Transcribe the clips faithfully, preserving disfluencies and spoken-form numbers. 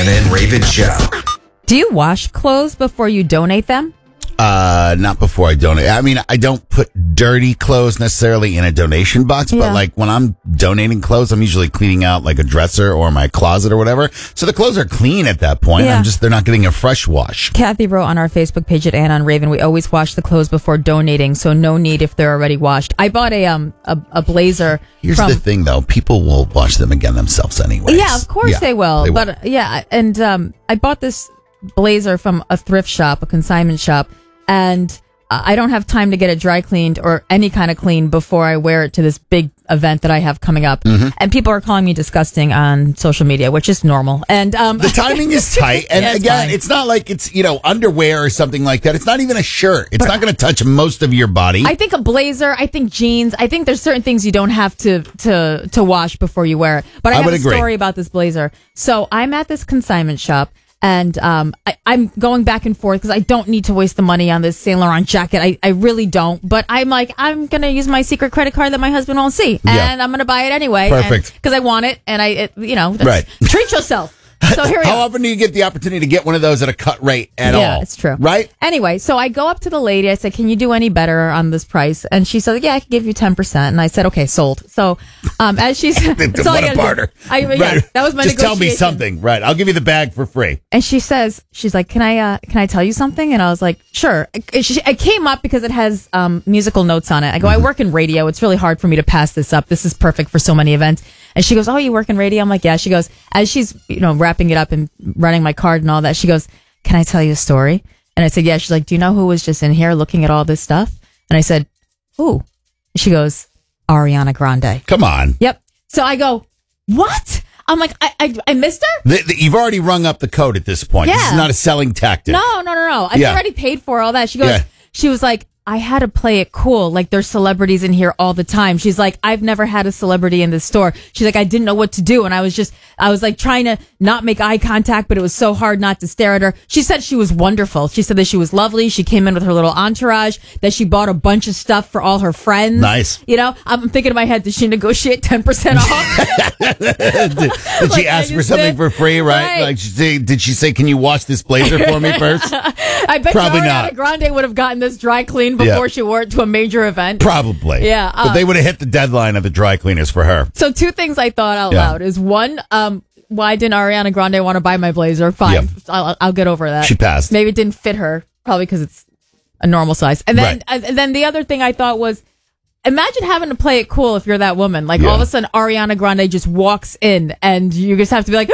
Deanna and Raven Show. Do you wash clothes before you donate them? Uh, not before I donate. I mean, I don't put dirty clothes necessarily in a donation box, Yeah. but like when I'm donating clothes, I'm usually cleaning out like a dresser or my closet or whatever. So the clothes are clean at that point. Yeah. I'm just, they're not getting a fresh wash. Kathy wrote on our Facebook page at Anna and Raven, we always wash the clothes before donating, so no need if they're already washed. I bought a um a, a blazer. Here's from, the thing though, people will wash them again themselves anyways. Yeah, of course Yeah, they will. they but uh, yeah, and um, I bought this blazer from a thrift shop, a consignment shop, and uh, I don't have time to get it dry cleaned or any kind of clean before I wear it to this big event that I have coming up. Mm-hmm. And people are calling me disgusting on social media, which is normal. And um, The timing is tight. And Yeah, it's again, fine. it's not like it's, you know, underwear or something like that. It's not even a shirt. It's not going to touch most of your body. I think a blazer, I think jeans, I think there's certain things you don't have to to to wash before you wear it. But I, I have would a agree. story about this blazer. So I'm at this consignment shop. And um, I, I'm going back and forth because I don't need to waste the money on this Saint Laurent jacket. I, I really don't. But I'm like, I'm going to use my secret credit card that my husband won't see. And Yeah. I'm going to buy it anyway. Perfect. Because I want it. And I, it, you know, Right. treat yourself. So here we How go. often do you get the opportunity to get one of those at a cut rate at all? Yeah, it's true. Right? Anyway, so I go up to the lady. I said, can you do any better on this price? And she said, yeah, I can give you ten percent. And I said, okay, sold. So um, as she's... that's all I What a gotta do. barter. I, yeah, Right. that was my Just tell me negotiation. something. Right. I'll give you the bag for free. And she says, she's like, can I, uh, can I tell you something? And I was like, sure. It, she, it came up because it has, um, musical notes on it. I go, I work in radio. It's really hard for me to pass this up. This is perfect for so many events. And she goes, oh, you work in radio? I'm like, yeah. She goes, as she's, you know, wrapping it up and running my card and all that, she goes, can I tell you a story? And I said, yeah. She's like, do you know who was just in here looking at all this stuff? And I said, who? She goes, Ariana Grande. Come on. Yep. So I go, what? I'm like, I, I, I missed her? The, the, you've already rung up the code at this point. This Yeah. is not a selling tactic. No, no, no, no. I've Yeah. already paid for all that. She goes, Yeah. she was like, I had to play it cool. Like there's celebrities in here all the time. She's like, I've never had a celebrity in this store. She's like, I didn't know what to do. And I was just, I was like trying to not make eye contact, but it was so hard not to stare at her. She said she was wonderful. She said that she was lovely. She came in with her little entourage, that she bought a bunch of stuff for all her friends. Nice. You know, I'm thinking in my head, did she negotiate ten percent off? did did Like, she I ask for just something did. for free, right? Right. Like, she say, did she say, can you wash this blazer for me first? I bet Probably you Ariana not. Grande would have gotten this dry clean before Yeah. she wore it to a major event. Probably. Yeah, but uh, they would have hit the deadline of the dry cleaners for her. So two things I thought out Yeah. loud is one, um, why didn't Ariana Grande want to buy my blazer? Fine, Yeah. I'll, I'll get over that. She passed. Maybe it didn't fit her, probably because it's a normal size. And then, Right. and then the other thing I thought was, imagine having to play it cool if you're that woman. Like all of Yeah. a sudden, Ariana Grande just walks in, and you just have to be like,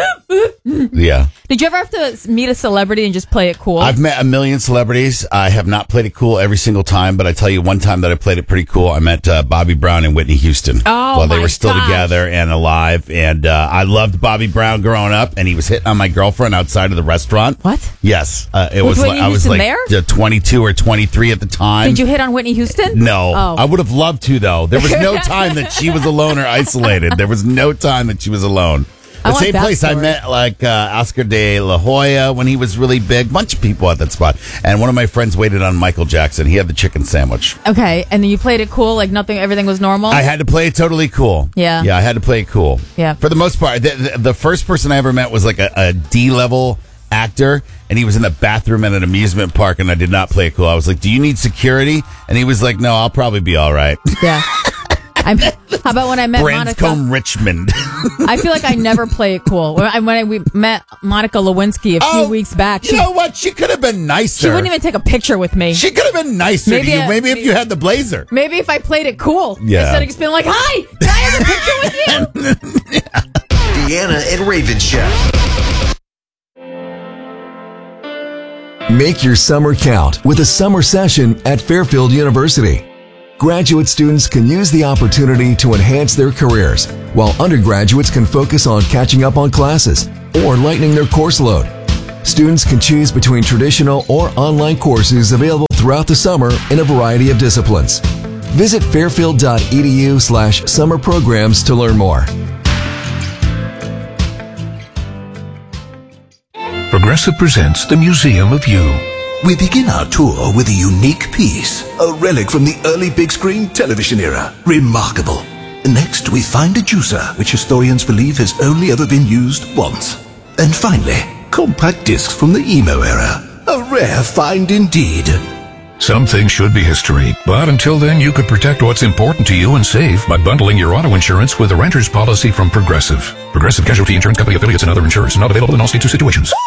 Yeah. did you ever have to meet a celebrity and just play it cool? I've met a million celebrities. I have not played it cool every single time, but I tell you one time that I played it pretty cool. I met uh, Bobby Brown and Whitney Houston Oh, while they my were still gosh. together and alive. And uh, I loved Bobby Brown growing up, and he was hitting on my girlfriend outside of the restaurant. What? Yes, uh, it Was was. Whitney Like, I was Houston like there? uh, twenty-two or twenty-three at the time. Did you hit on Whitney Houston? No, Oh. I would have loved to though. There was no time that she was alone or isolated. There was no time that she was alone. I The want same that place I story. met like uh, Oscar de la Hoya when he was really big. Bunch of people at that spot, and one of my friends waited on Michael Jackson. He had the chicken sandwich. Okay, and then you played it cool, like nothing, everything was normal. I had to play it totally cool. Yeah. yeah, I had to play it cool. Yeah. for the most part. The, the, the first person I ever met was like a, a D level actor, and he was in the bathroom at an amusement park, and I did not play it cool. I was like, "Do you need security?" And he was like, "No, I'll probably be all right." Yeah. I'm, how about when I met Monica? Branscombe, Richmond. I feel like I never play it cool. When I, when I, we met Monica Lewinsky a few Oh, weeks back, You she, know what? She could have been nicer. she wouldn't even take a picture with me. She could have been nicer Maybe to you. a- Maybe if you had the blazer. Maybe if I played it cool, Yeah. instead of just being like, "Hi, can I have a picture with you?" Deanna and Raven Show. Make your summer count with a summer session at Fairfield University. Graduate students can use the opportunity to enhance their careers, while undergraduates can focus on catching up on classes or lightening their course load. Students can choose between traditional or online courses available throughout the summer in a variety of disciplines. Visit fairfield.edu slash summer programs to learn more. Progressive presents the Museum of You. We begin our tour with a unique piece, a relic from the early big screen television era. Remarkable. Next, we find a juicer, which historians believe has only ever been used once. And finally, compact discs from the emo era. A rare find indeed. Some things should be history, but until then, you could protect what's important to you and save by bundling your auto insurance with a renter's policy from Progressive. Progressive Casualty Insurance Company affiliates and other insurers, not available in all states or situations.